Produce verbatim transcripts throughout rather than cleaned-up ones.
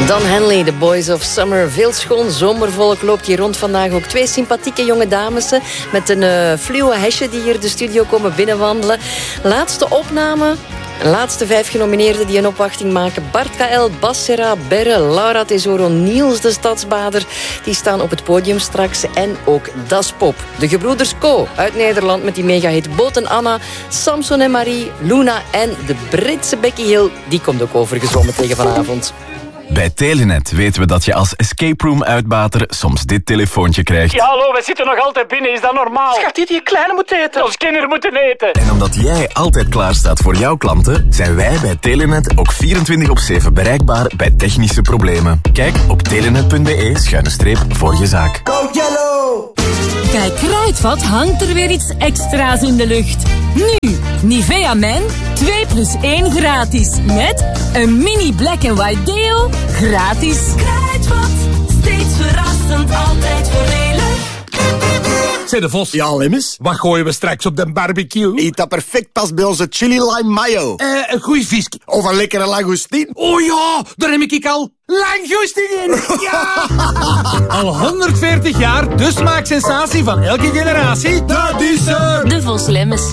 Dan Henley, The Boys of Summer. Veel schoon zomervolk loopt hier rond vandaag. Ook twee sympathieke jonge dames met een uh, fluwe hesje die hier de studio komen binnenwandelen. Laatste opname. Laatste vijf genomineerden die een opwachting maken. Bart K L, Bas Serra, Berre, Laura Tesoro, Niels de Stadsbader. Die staan op het podium straks. En ook Das Pop. De gebroeders Co uit Nederland met die megahit Boot en Anna. Samson en Marie, Luna en de Britse Becky Hill. Die komt ook overgezwommen tegen vanavond. Bij Telenet weten we dat je als escape room uitbater soms dit telefoontje krijgt. Ja, hallo, we zitten nog altijd binnen. Is dat normaal? Schat, die die kleine moet eten. Ons kinderen moeten eten. En omdat jij altijd klaar staat voor jouw klanten, zijn wij bij Telenet ook vierentwintig op zeven bereikbaar bij technische problemen. Kijk op telenet punt be schuine streep voor je zaak. Go Yellow! Kijk, Kruidvat hangt er weer iets extra's in de lucht. Nu, Nivea Men, twee plus één gratis. Met een mini black and white deo, gratis. Kruidvat, steeds verrassend, altijd voordelig. Zeg de Vos. Ja, Lemmes? Wat gooien we straks op de barbecue? Eet dat perfect past bij onze chili lime mayo. Eh, een goeie visje. Of een lekkere langoustine. Oh ja, daar heb ik al langoustine in. Ja! Al honderdveertig jaar, de smaaksensatie van elke generatie. Dat is er. De Vos Lemmes.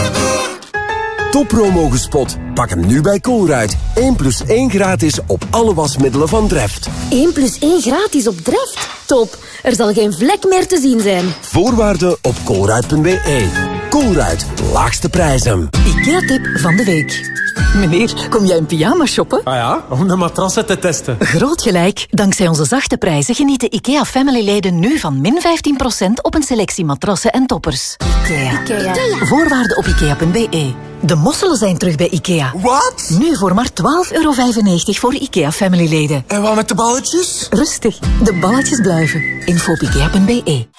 Toppromo gespot. Pak hem nu bij Colruyt. één plus één gratis op alle wasmiddelen van Dreft. één plus één gratis op Dreft? Top. Er zal geen vlek meer te zien zijn. Voorwaarden op colruyt punt be. Colruyt, laagste prijzen. IKEA-tip van de week. Meneer, kom jij een pyjama shoppen? Ah ja, om de matrassen te testen. Groot gelijk. Dankzij onze zachte prijzen genieten IKEA Family-leden nu van min vijftien procent op een selectie matrassen en toppers. IKEA. Ikea. Voorwaarden op ikea punt be. De mosselen zijn terug bij IKEA. Wat? Nu voor maar twaalf euro vijfennegentig voor IKEA Family-leden. En wat met de balletjes? Rustig, de balletjes blijven. Info op ikea punt be.